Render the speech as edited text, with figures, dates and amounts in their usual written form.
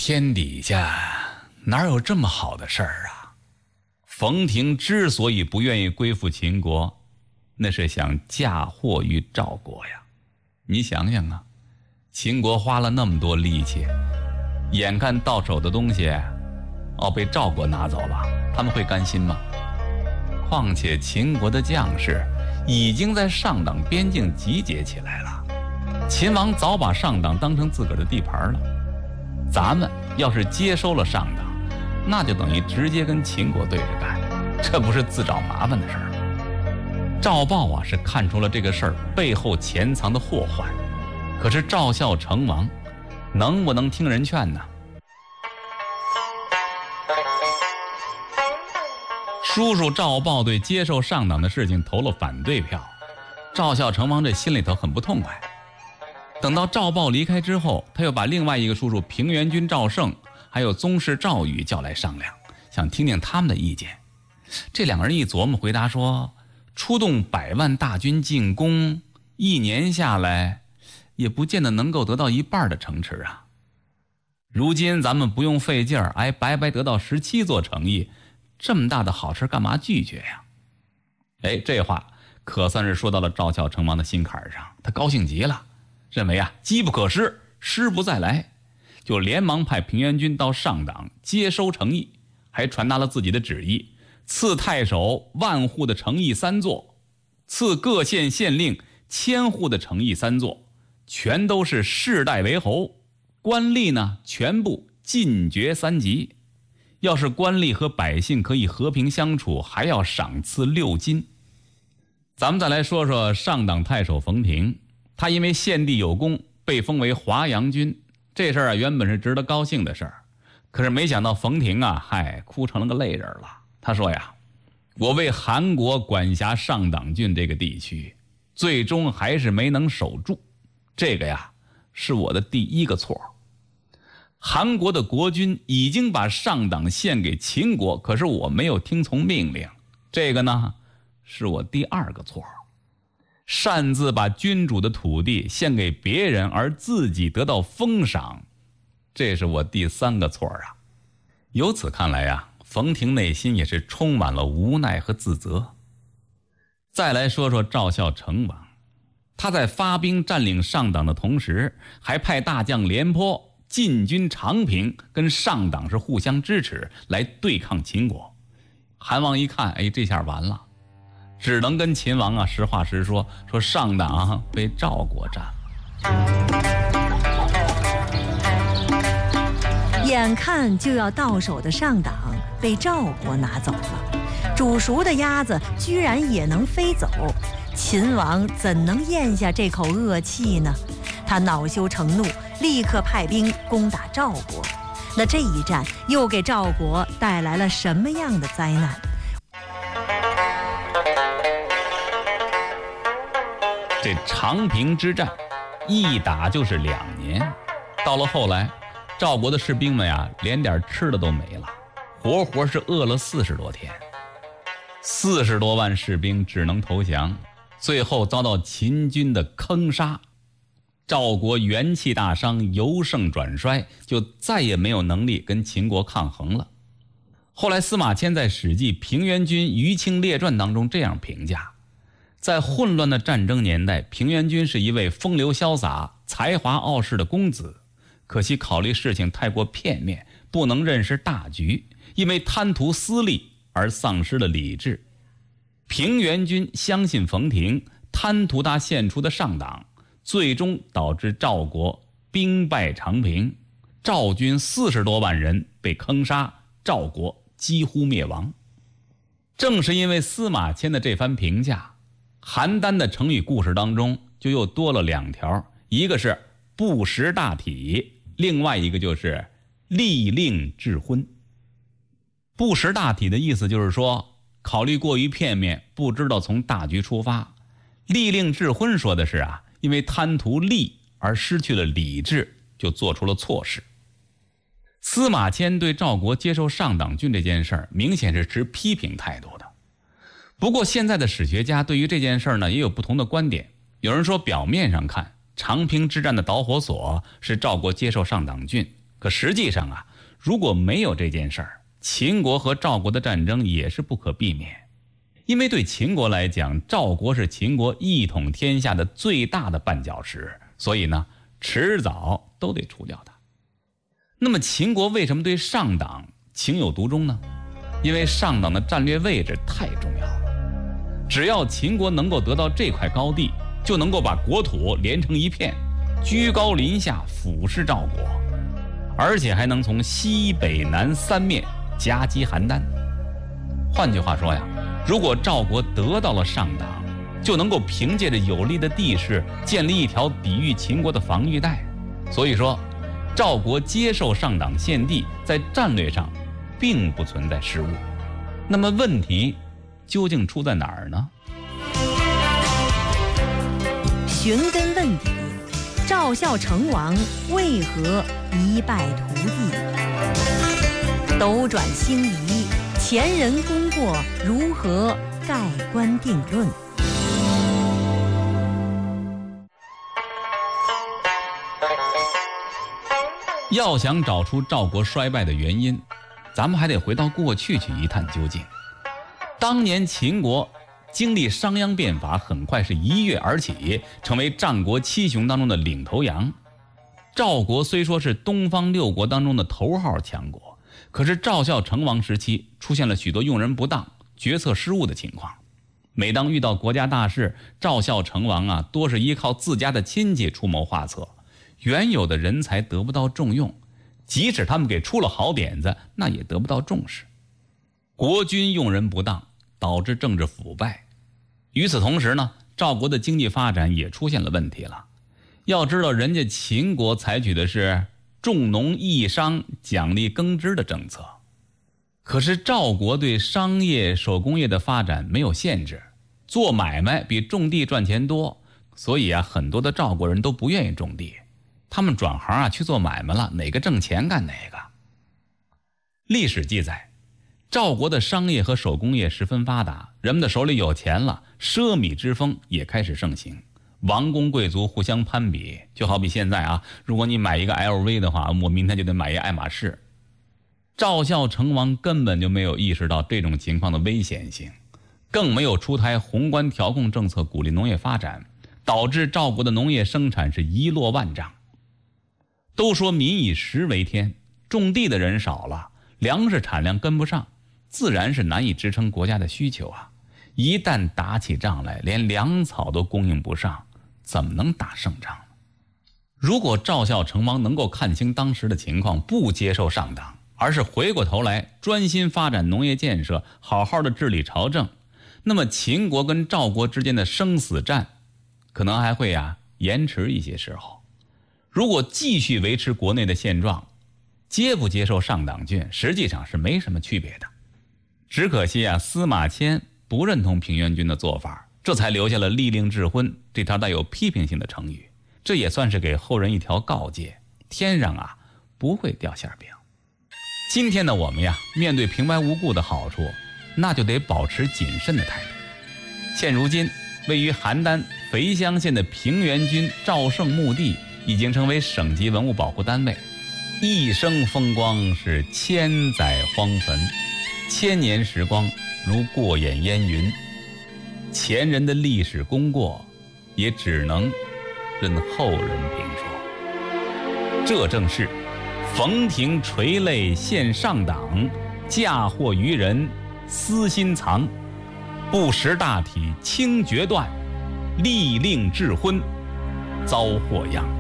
天底下哪有这么好的事儿啊？冯亭之所以不愿意归附秦国，那是想嫁祸于赵国呀。你想想啊，秦国花了那么多力气，眼看到手的东西被赵国拿走了，他们会甘心吗？况且秦国的将士已经在上党边境集结起来了，秦王早把上党当成自个儿的地盘了。咱们要是接收了上党，那就等于直接跟秦国对着干，这不是自找麻烦的事儿吗？赵豹是看出了这个事儿背后潜藏的祸患，可是赵孝成王能不能听人劝呢？叔叔赵豹对接受上党的事情投了反对票，赵孝成王这心里头很不痛快。等到赵豹离开之后，他又把另外一个叔叔平原君赵胜还有宗室赵宇叫来商量，想听听他们的意见。这两个人一琢磨，回答说，出动100万大军进攻，1年下来也不见得能够得到1半的城池啊。如今咱们不用费劲儿，白白得到17座城邑，这么大的好事干嘛拒绝呀？这话可算是说到了赵孝成王的心坎上，他高兴极了，认为机不可失，失不再来，就连忙派平原君到上党接收城邑，还传达了自己的旨意，赐太守万户的城邑3座，赐各县县令1000户的城邑3座，全都是世代为侯，官吏呢全部进爵3级，要是官吏和百姓可以和平相处，还要赏赐6金。咱们再来说说上党太守冯亭，他因为献帝有功，被封为华阳君，这事儿原本是值得高兴的事儿，可是没想到冯亭哭成了个泪人了。他说呀，我为韩国管辖上党郡这个地区，最终还是没能守住，这个是我的第一个错。韩国的国君已经把上党献给秦国，可是我没有听从命令，这个呢是我第2个错。擅自把君主的土地献给别人，而自己得到封赏，这是我第3个错啊。由此看来冯亭内心也是充满了无奈和自责。再来说说赵孝成王，他在发兵占领上党的同时，还派大将廉颇进军长平，跟上党是互相支持来对抗秦国。韩王一看，这下完了，只能跟秦王实话实说，说上党被赵国占了。 眼看就要到手的上党被赵国拿走了，煮熟的鸭子居然也能飞走，秦王怎能咽下这口恶气呢？他恼羞成怒，立刻派兵攻打赵国。那这一战又给赵国带来了什么样的灾难？ 这长平之战一打就是2年，到了后来，赵国的士兵们连点吃的都没了，活活是饿了40多天，40多万士兵只能投降，最后遭到秦军的坑杀。赵国元气大伤，由盛转衰，就再也没有能力跟秦国抗衡了。后来司马迁在《史记·平原君于庆列传》当中这样评价，在混乱的战争年代，平原君是一位风流潇洒、才华傲世的公子，可惜考虑事情太过片面，不能认识大局，因为贪图私利而丧失了理智。平原君相信冯亭，贪图他献出的上党，最终导致赵国兵败长平，赵军40多万人被坑杀，赵国几乎灭亡。正是因为司马迁的这番评价，邯郸的成语故事当中就又多了2条，一个是不识大体，另外一个就是利令智昏。不识大体的意思就是说，考虑过于片面，不知道从大局出发。利令智昏说的是因为贪图利而失去了理智，就做出了错事。司马迁对赵国接受上党郡这件事儿，明显是持批评态度的。不过现在的史学家对于这件事儿呢，也有不同的观点。有人说，表面上看，长平之战的导火索是赵国接受上党郡， 可实际上啊，如果没有这件事儿，秦国和赵国的战争也是不可避免。因为对秦国来讲，赵国是秦国一统天下的最大的绊脚石，所以呢，迟早都得除掉它。那么秦国为什么对上党情有独钟呢？因为上党的战略位置太重要了，只要秦国能够得到这块高地，就能够把国土连成一片，居高临下俯视赵国，而且还能从西北南三面夹击邯郸。换句话说呀，如果赵国得到了上党，就能够凭借着有利的地势建立一条抵御秦国的防御带。所以说，赵国接受上党献地，在战略上并不存在失误。那么问题究竟出在哪儿呢？ 寻根问底，赵孝成王为何一败涂地？斗转星移，前人功过如何盖棺定论？ 要想找出赵国衰败的原因，咱们还得回到过去去一探究竟。当年秦国经历商鞅变法，很快是一跃而起，成为战国七雄当中的领头羊。赵国虽说是东方六国当中的头号强国，可是赵孝成王时期出现了许多用人不当、决策失误的情况。每当遇到国家大事，赵孝成王啊，多是依靠自家的亲戚出谋划策，原有的人才得不到重用，即使他们给出了好点子，那也得不到重视。国君用人不当，导致政治腐败。与此同时呢，赵国的经济发展也出现了问题了。要知道，人家秦国采取的是重农抑商、奖励耕织的政策，可是赵国对商业手工业的发展没有限制，做买卖比种地赚钱多，所以啊，很多的赵国人都不愿意种地，他们转行啊去做买卖了，哪个挣钱干哪个。历史记载，赵国的商业和手工业十分发达，人们的手里有钱了，奢靡之风也开始盛行，王公贵族互相攀比。就好比现在啊，如果你买一个 LV 的话，我明天就得买一个爱马仕。赵孝成王根本就没有意识到这种情况的危险性，更没有出台宏观调控政策鼓励农业发展，导致赵国的农业生产是一落万丈。都说民以食为天，种地的人少了，粮食产量跟不上，自然是难以支撑国家的需求啊。一旦打起仗来，连粮草都供应不上，怎么能打胜仗呢？如果赵孝成王能够看清当时的情况，不接受上党，而是回过头来专心发展农业建设，好好的治理朝政，那么秦国跟赵国之间的生死战可能还会延迟一些时候。如果继续维持国内的现状，接不接受上党郡实际上是没什么区别的。只可惜司马迁不认同平原君的做法，这才留下了立令智昏这条带有批评性的成语。这也算是给后人一条告诫，天上不会掉馅饼。今天的我们面对平白无故的好处，那就得保持谨慎的态度。现如今，位于邯郸肥乡县的平原君赵胜墓地已经成为省级文物保护单位，一生风光是千载荒坟，千年时光如过眼烟云。前人的历史功过，也只能任后人评说。这正是冯庭垂泪献上党，嫁祸于人私心藏。不识大体轻决断，立令智昏遭祸殃。